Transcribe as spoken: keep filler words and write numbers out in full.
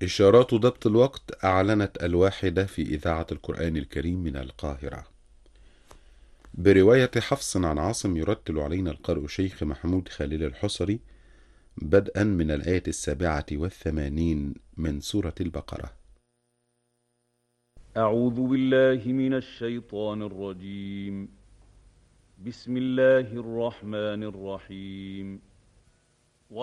إشارات ضبط الوقت أعلنت الواحدة في إذاعة القرآن الكريم من القاهرة. برواية حفص عن عاصم يرتل علينا القارئ شيخ محمود خليل الحصري، بدءا من الآية السابعة والثمانين من سورة البقرة. أعوذ بالله من الشيطان الرجيم. بسم الله الرحمن الرحيم.